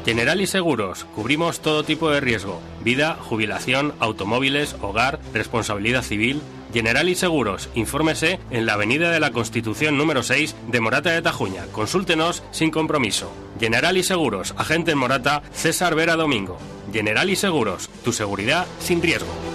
Generali Seguros, cubrimos todo tipo de riesgo: vida, jubilación, automóviles, hogar, responsabilidad civil. Generali Seguros, infórmese en la Avenida de la Constitución número 6 de Morata de Tajuña. Consúltenos sin compromiso. Generali Seguros, agente en Morata, César Vera Domingo. Generali Seguros, tu seguridad sin riesgo.